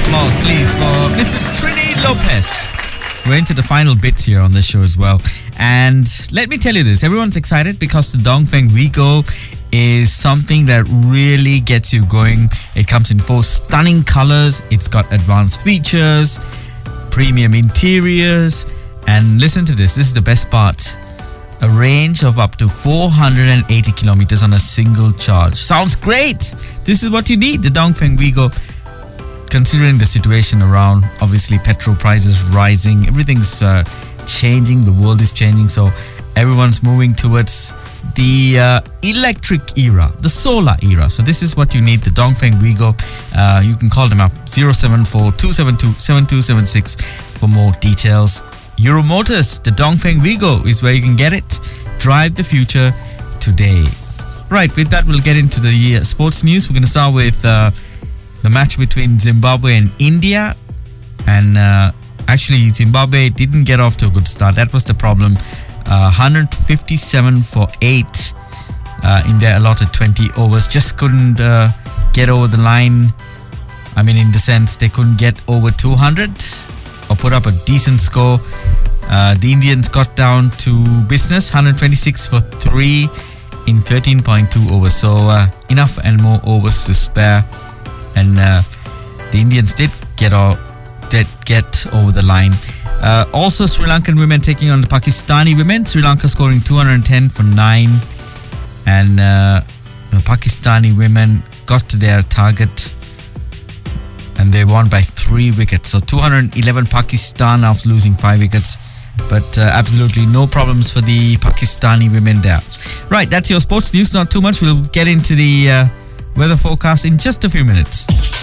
applause, please, for Mr. Trini Lopez. We're into the final bits here on this show as well. And let me tell you this, everyone's excited because the Dongfeng Vigo is something that really gets you going. It comes in 4 stunning colors. It's got advanced features, premium interiors, and listen to this. This is the best part. A range of up to 480 kilometers on a single charge. Sounds great. This is what you need, the Dongfeng Vigo. Considering the situation around, obviously petrol prices rising, everything's changing, the world is changing, so everyone's moving towards the electric era, the solar era. So this is what you need, the Dongfeng Vigo. You can call them up 074-272-7276 for more details. Euromotors, the Dongfeng Vigo is where you can get it. Drive the future today. Right, with that we'll get into the sports news. We're going to start with the match between Zimbabwe and India. And actually Zimbabwe didn't get off to a good start. That was the problem. 157 for 8 in their allotted 20 overs. Just couldn't get over the line. I mean, in the sense they couldn't get over 200 or put up a decent score. The Indians got down to business, 126 for 3 in 13.2 overs. So enough and more overs to spare. And the Indians did get over the line. Also, Sri Lankan women taking on the Pakistani women. Sri Lanka scoring 210 for 9. And the Pakistani women got to their target. And they won by 3 wickets. So 211 Pakistan after losing 5 wickets. But absolutely no problems for the Pakistani women there. Right, that's your sports news. Not too much. We'll get into the weather forecast in just a few minutes.